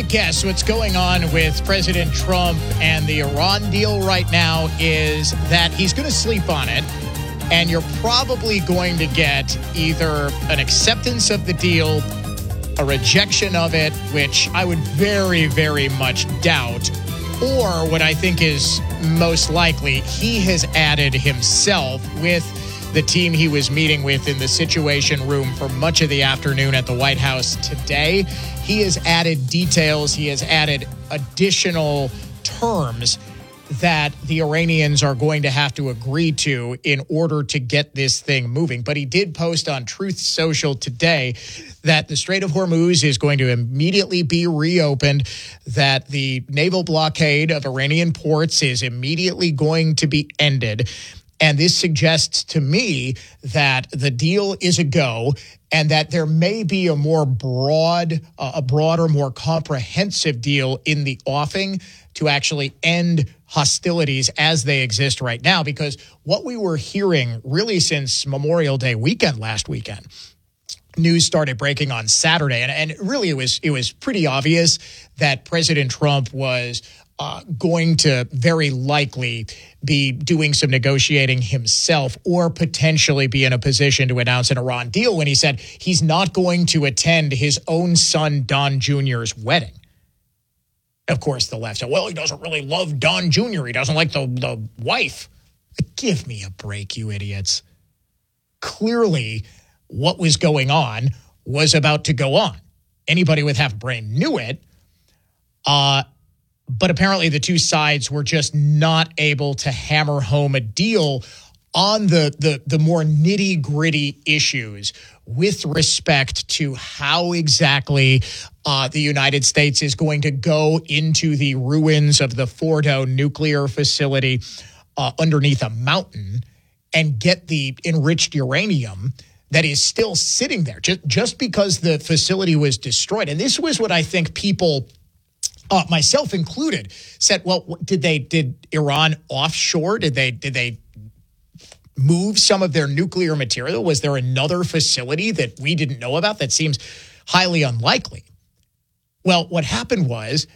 guess what's going on with President Trump and the Iran deal right now is that he's going to sleep on it, and you're probably going to get either an acceptance of the deal, a rejection of it, which I would very, very much doubt, or what I think is most likely, he has added himself with the team he was meeting with in the Situation Room for much of the afternoon at the White House today. He has added details. He has added additional terms that the Iranians are going to have to agree to in order to get this thing moving. But he did post on Truth Social today that the Strait of Hormuz is going to immediately be reopened, that the naval blockade of Iranian ports is immediately going to be ended. And this suggests to me that the deal is a go and that there may be a broader, more comprehensive deal in the offing to actually end hostilities as they exist right now. Because what we were hearing really since Memorial Day weekend last weekend, news started breaking on Saturday, and really it was pretty obvious that President Trump was going to very likely be doing some negotiating himself or potentially be in a position to announce an Iran deal when he said he's not going to attend his own son Don Jr.'s wedding. Of course, the left said, well, he doesn't really love Don Jr. He doesn't like the wife. Give me a break, you idiots. Clearly, what was going on was about to go on. Anybody with half a brain knew it. But apparently the two sides were just not able to hammer home a deal on the more nitty-gritty issues with respect to how exactly the United States is going to go into the ruins of the Fordo nuclear facility underneath a mountain and get the enriched uranium that is still sitting there just because the facility was destroyed. And this was what I think people, myself included, said, well, did Iran offshore? Did they move some of their nuclear material? Was there another facility that we didn't know about? That seems highly unlikely. Well, what happened was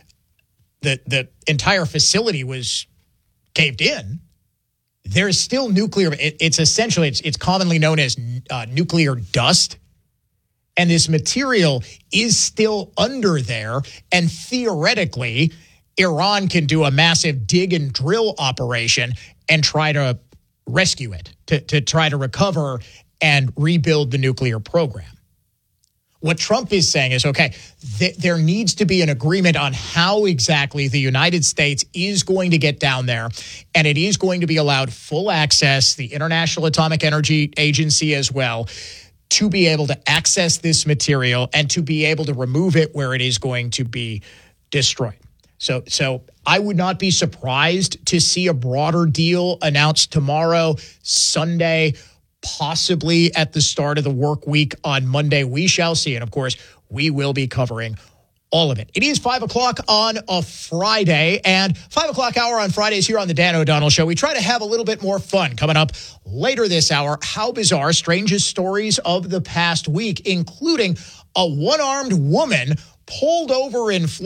the entire facility was caved in. There's still nuclear. It's commonly known as nuclear dust. And this material is still under there. And theoretically, Iran can do a massive dig and drill operation and try to rescue it, to try to recover and rebuild the nuclear program. What Trump is saying is, okay, there needs to be an agreement on how exactly the United States is going to get down there, and it is going to be allowed full access, the International Atomic Energy Agency as well, to be able to access this material and to be able to remove it where it is going to be destroyed. So I would not be surprised to see a broader deal announced tomorrow, Sunday, possibly at the start of the work week on Monday. We shall see. And of course, we will be covering all of it. It is 5 o'clock on a Friday, and 5 o'clock hour on Fridays here on the Dan O'Donnell Show. We try to have a little bit more fun coming up later this hour. How bizarre, strangest stories of the past week, including a one-armed woman pulled over in Florida